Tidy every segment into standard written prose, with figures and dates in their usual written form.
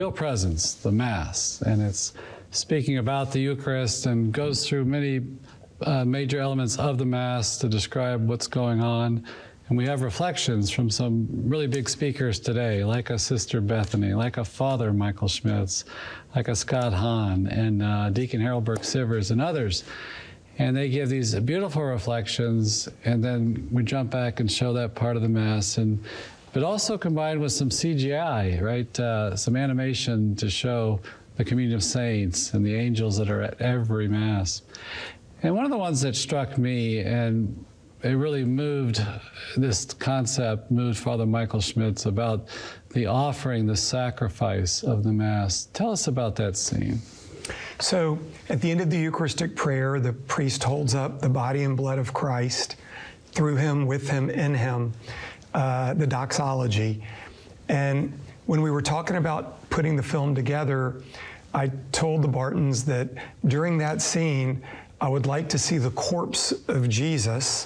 real presence, the Mass, and it's speaking about the Eucharist and goes through many major elements of the Mass to describe what's going on. And we have reflections from some really big speakers today, like a Sister Bethany, like a Father Michael Schmitz, like a Scott Hahn, and Deacon Harold Burke-Sivers, and others. And they give these beautiful reflections, and then we jump back and show that part of the Mass, but also combined with some CGI, right? Some animation to show the communion of saints and the angels that are at every Mass. And one of the ones that struck me, and it really moved, this concept moved Father Michael Schmitz, about the offering, the sacrifice of the Mass. Tell us about that scene. So at the end of the Eucharistic prayer, the priest holds up the body and blood of Christ, through him, with him, in him, the doxology. And when we were talking about putting the film together, I told the Bartons that during that scene, I would like to see the corpse of Jesus,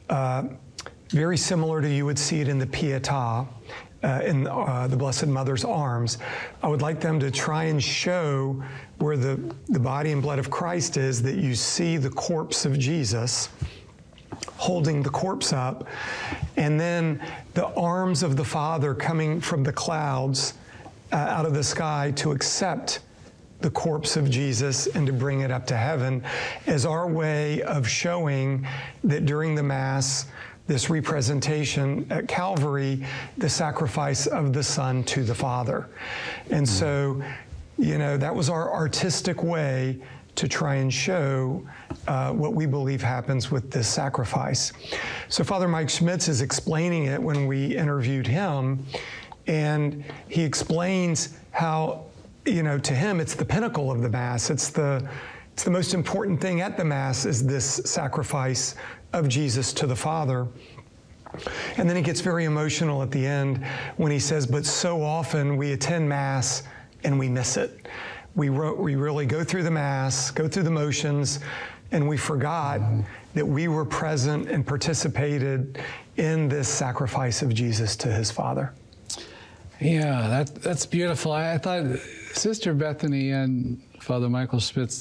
very similar to you would see it in the Pietà, in the Blessed Mother's arms. I would like them to try and show where the body and blood of Christ is, that you see the corpse of Jesus holding the corpse up, and then the arms of the Father coming from the clouds out of the sky to accept the corpse of Jesus and to bring it up to heaven, as our way of showing that during the Mass, this representation at Calvary, the sacrifice of the Son to the Father. And so, you know, that was our artistic way to try and show what we believe happens with this sacrifice. So Father Mike Schmitz is explaining it when we interviewed him, and he explains how, you know, to him, it's the pinnacle of the Mass. It's the most important thing at the Mass, is this sacrifice of Jesus to the Father. And then he gets very emotional at the end when he says, but so often we attend Mass and we miss it. We really go through the Mass, go through the motions, and we forgot that we were present and participated in this sacrifice of Jesus to his Father. Yeah, that's beautiful. I thought Sister Bethany and Father Michael Schmitz,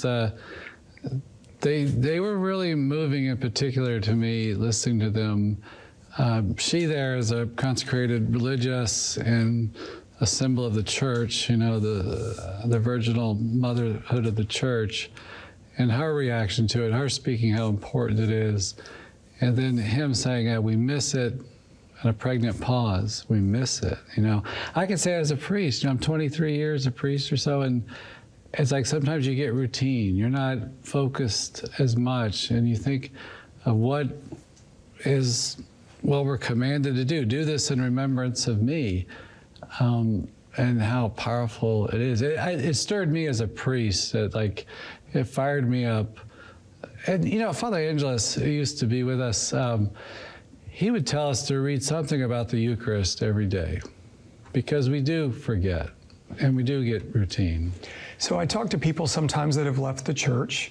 they were really moving in particular to me, listening to them. She there is a consecrated religious and a symbol of the Church, you know, the virginal motherhood of the Church, and her reaction to it, her speaking how important it is, and then him saying, we miss it, and a pregnant pause, we miss it, you know. I can say as a priest, you know, I'm 23 years a priest or so, and it's like sometimes you get routine. You're not focused as much, and you think of what is what we're commanded to do. Do this in remembrance of me, and how powerful it is. It stirred me as a priest. It fired me up. And you know, Father Angelus, who used to be with us, he would tell us to read something about the Eucharist every day, because we do forget, and we do get routine. So I talk to people sometimes that have left the Church,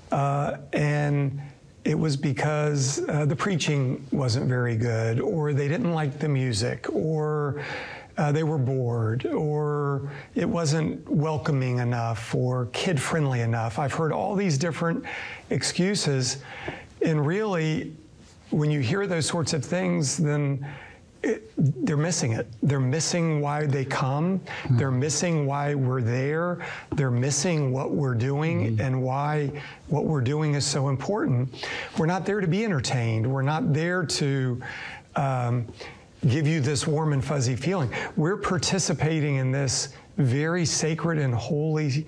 and it was because the preaching wasn't very good, or they didn't like the music, or they were bored, or it wasn't welcoming enough, or kid-friendly enough. I've heard all these different excuses, and really, when you hear those sorts of things, then they're missing it. They're missing why they come. They're missing why we're there. They're missing what we're doing and why what we're doing is so important. We're not there to be entertained. We're not there to give you this warm and fuzzy feeling. We're participating in this very sacred and holy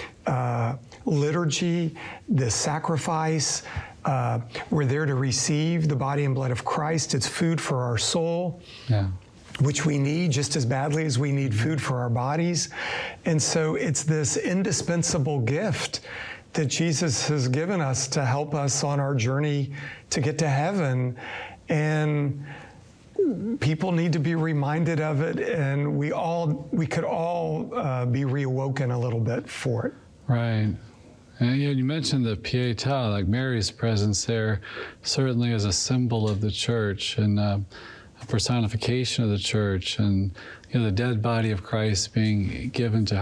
liturgy, this sacrifice. We're there to receive the body and blood of Christ. It's food for our soul, which we need just as badly as we need food for our bodies. And so it's this indispensable gift that Jesus has given us to help us on our journey to get to heaven. And people need to be reminded of it, and we could all be reawoken a little bit for it. Right. And you mentioned the Pietà, like Mary's presence there, certainly as a symbol of the Church and a personification of the Church, and the dead body of Christ being given to